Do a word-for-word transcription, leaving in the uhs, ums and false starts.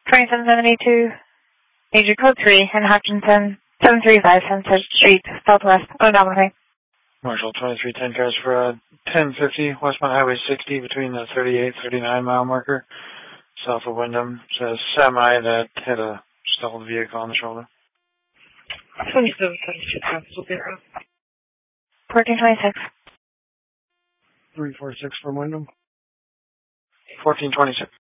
twenty-seven seventy-two, Major Code three in Hutchinson, seven three five Sunset Street, Southwest, Onomatopee. Marshall, twenty-three ten cars for uh, ten fifty, westbound Highway sixty between the thirty-eight thirty-nine mile marker, south of Wyndham. Says semi that hit a stalled vehicle on the shoulder. twenty-seven seventy-two, Council Bureau. fourteen twenty-six. three four six from Wyndham. fourteen twenty-six.